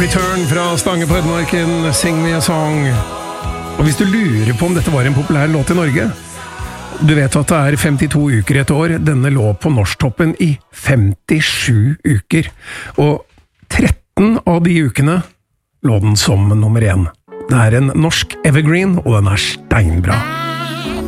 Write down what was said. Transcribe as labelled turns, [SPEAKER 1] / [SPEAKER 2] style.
[SPEAKER 1] Return fra Stange på Ødemarken, Sing Me a Song. Og hvis du lurer på om dette var en populær låt i Norge, du vet at det er 52 uker i et år, denne lå på norsktoppen i 57 uker. Og 13 av de ukene lå den som nummer 1. Det er en norsk evergreen, og den er steinbra.